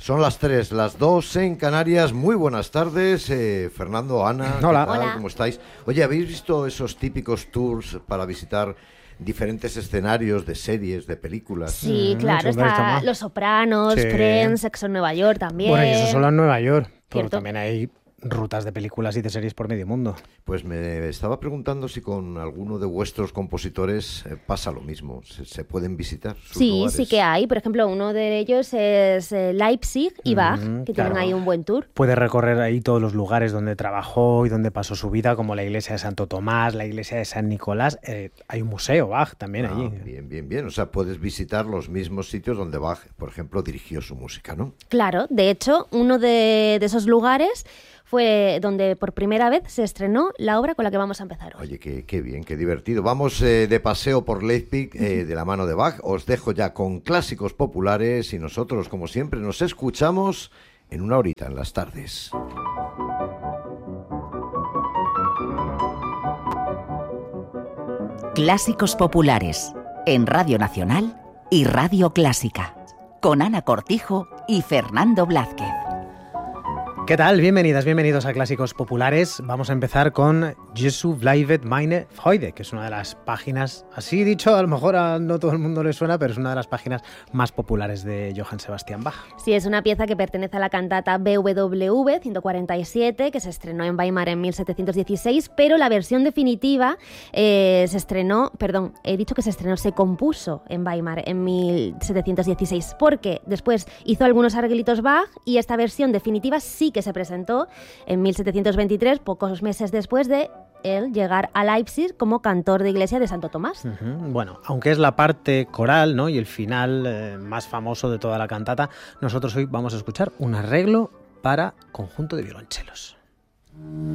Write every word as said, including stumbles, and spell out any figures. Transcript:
Son las tres, las dos en Canarias. Muy buenas tardes, eh, Fernando, Ana. Hola. ¿Qué tal? Hola. ¿Cómo estáis? Oye, ¿habéis visto esos típicos tours para visitar diferentes escenarios de series, de películas? Sí, Mm, claro, súper, está toma. Los Sopranos, Sí. Friends, Sexo en Nueva York también. Bueno, y eso solo en Nueva York, pero Cierto. también hay rutas de películas y de series por medio mundo. Pues me estaba preguntando si con alguno de vuestros compositores eh, pasa lo mismo. ¿Se, se pueden visitar sus Sí, lugares? sí que hay. Por ejemplo, uno de ellos es eh, Leipzig y Bach, Mm, que claro. tienen ahí un buen tour. Puede recorrer ahí todos los lugares donde trabajó y donde pasó su vida, como la iglesia de Santo Tomás, la iglesia de San Nicolás. Eh, hay un museo Bach también Ah, allí. bien, bien, bien. O sea, puedes visitar los mismos sitios donde Bach, por ejemplo, dirigió su música, ¿no? Claro, de hecho, uno de, de esos lugares fue donde por primera vez se estrenó la obra con la que vamos a empezar hoy. Oye, qué, qué bien, qué divertido. Vamos eh, de paseo por Leipzig eh, de la mano de Bach. Os dejo ya con clásicos populares y nosotros, como siempre, nos escuchamos en una horita en las tardes. Clásicos populares en Radio Nacional y Radio Clásica, con Ana Cortijo y Fernando Blázquez. ¿Qué tal? Bienvenidas, bienvenidos a Clásicos Populares. Vamos a empezar con Jesu bleibt meine Freude, que es una de las páginas, así dicho, a lo mejor a no todo el mundo le suena, pero es una de las páginas más populares de Johann Sebastian Bach. Sí, es una pieza que pertenece a la cantata B W V ciento cuarenta y siete, que se estrenó en Weimar en mil setecientos dieciséis, pero la versión definitiva eh, se estrenó, perdón, he dicho que se estrenó, se compuso en Weimar en mil setecientos dieciséis, porque después hizo algunos arreglitos Bach y esta versión definitiva sí que se presentó en mil setecientos veintitrés, pocos meses después de él llegar a Leipzig como cantor de iglesia de Santo Tomás. Uh-huh. Bueno, aunque es la parte coral, ¿no?, y el final eh, más famoso de toda la cantata, nosotros hoy vamos a escuchar un arreglo para conjunto de violonchelos.